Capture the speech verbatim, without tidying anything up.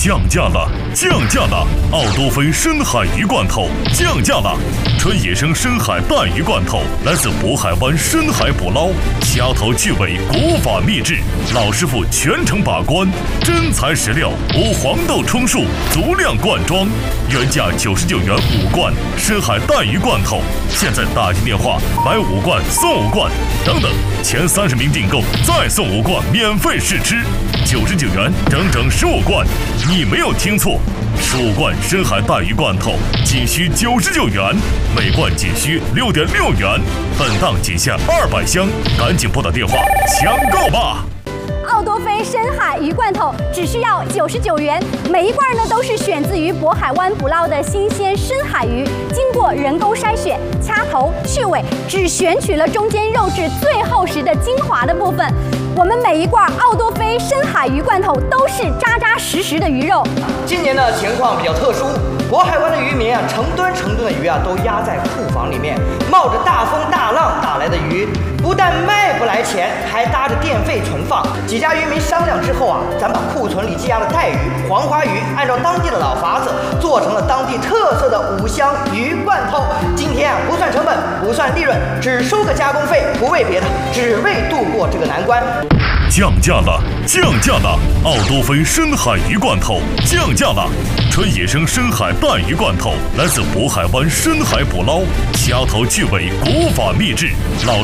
降价了，降价了！奥多菲深海鱼罐头降价了，纯野生深海带鱼罐头，来自渤海湾深海捕捞，掐头去尾，古法秘制，老师傅全程把关，真材实料，无黄豆充数，足量灌装，原价九十九元五罐深海带鱼罐头，现在打进电话买五罐送五罐，等等，前三十名订购再送五罐免费试吃，九十九元整整十五罐，你没有听错，十五罐深海带鱼罐头仅需九十九元，每罐仅需六点六元，本档仅限二百箱，赶紧拨打电话抢购吧！ 奥多菲深海鱼罐头只需要九十九元，每一罐呢都是选自于渤海湾捕捞的新鲜深海鱼，经过人工筛选、掐头去尾，只选取了中间肉质最厚实的精华的部分。我们每一罐奥多菲深海鱼罐头都是扎扎实实的鱼肉。 今年的情况比较特殊，渤海湾的渔民啊，成吨成吨的鱼啊都压在库房里面，冒着大风大浪打来的鱼，不但卖不来钱，还搭着电费存放。几家渔民商量之后啊，咱把库存里积压的带鱼、黄花鱼，按照当地的老法子，做成了当地特色的五香鱼罐头。今天啊，不算成本，不算利润，只收个加工费，不为别的，只为度过这个难关。 降价了，降价了！奥多菲深海鱼罐头降价了，纯野生深海带鱼罐头，来自渤海湾深海捕捞，掐头去尾，古法秘制，老